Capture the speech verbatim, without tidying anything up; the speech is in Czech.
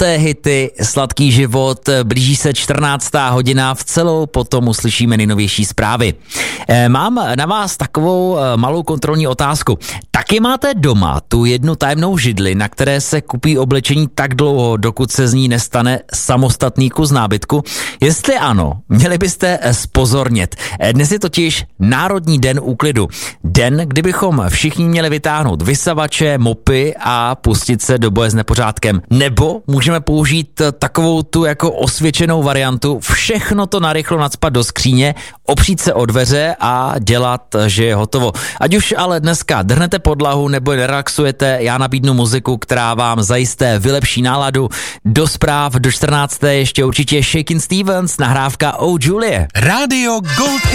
zlaté hity, sladký život, blíží se čtrnáctá hodina, v celou potom uslyšíme nejnovější zprávy. E, mám na vás takovou e, malou kontrolní otázku. Taky máte doma tu jednu tajemnou židli, na které se kupí oblečení tak dlouho, dokud se z ní nestane samostatný kus nábytku? Jestli ano, měli byste zpozornět. E, dnes je totiž Národní den úklidu. Den, kdybychom všichni měli vytáhnout vysavače, mopy a pustit se do boje s nepořádkem. Nebo můžeme použít takovou tu jako osvědčenou variantu, všechno to narychlo nacpat do skříně, opřít se o dveře a dělat, že je hotovo. Ať už ale dneska drhnete podlahu nebo relaxujete, já nabídnu muziku, která vám zajisté vylepší náladu. Do zpráv do čtrnácté ještě určitě Shakin' Stevens, nahrávka Oh Julie. Rádio Gold